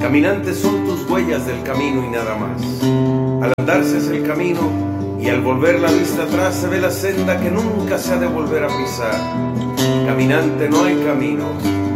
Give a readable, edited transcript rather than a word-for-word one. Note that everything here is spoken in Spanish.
Caminantes son tus huellas del camino y nada más. Al andar se hace el camino y al volver la vista atrás se ve la senda que nunca se ha de volver a pisar. Caminante, no hay camino,